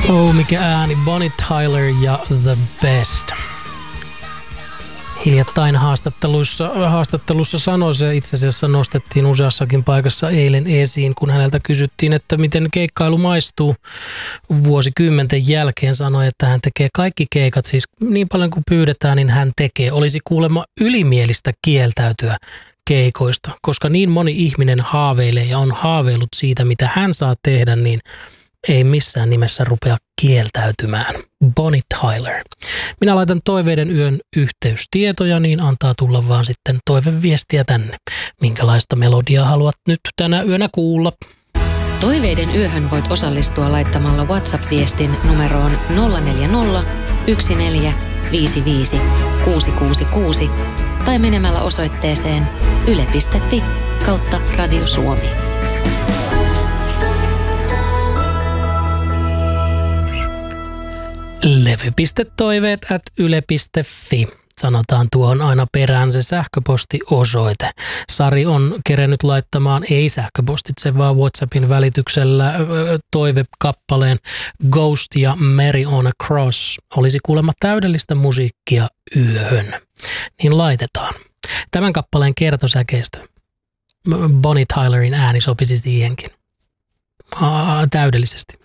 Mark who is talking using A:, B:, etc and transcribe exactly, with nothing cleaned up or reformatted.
A: Oh, mikä ääni. Bonnie Tyler ja The Best. Hiljattain haastattelussa, haastattelussa sanoi se, itse asiassa nostettiin useassakin paikassa eilen esiin, kun häneltä kysyttiin, että miten keikkailu maistuu vuosikymmenten jälkeen. Sanoi, että hän tekee kaikki keikat, siis niin paljon kuin pyydetään, niin hän tekee. Olisi kuulemma ylimielistä kieltäytyä keikoista, koska niin moni ihminen haaveilee ja on haaveillut siitä, mitä hän saa tehdä, niin ei missään nimessä rupea kieltäytymään. Bonnie Tyler. Minä laitan Toiveiden yön yhteystietoja, niin antaa tulla vaan sitten toiveviestiä tänne. Minkälaista melodiaa haluat nyt tänä yönä kuulla?
B: Toiveiden yöhön voit osallistua laittamalla WhatsApp-viestin numeroon nolla neljä nolla, yksi neljä, viisi viisi, kuusi kuusi kuusi tai menemällä osoitteeseen yle piste fi kautta Radio Suomi.
A: levy.toiveet at yle piste fi. Sanotaan tuohon aina perään se sähköpostiosoite. Sari on kerennyt laittamaan ei sähköpostitse, vaan WhatsAppin välityksellä toivekappaleen Ghost ja Mary on a Cross. Olisi kuulemma täydellistä musiikkia yöhön. Niin laitetaan. Tämän kappaleen kertosäkeistö. Bonnie Tylerin ääni sopisi siihenkin. Aa, täydellisesti.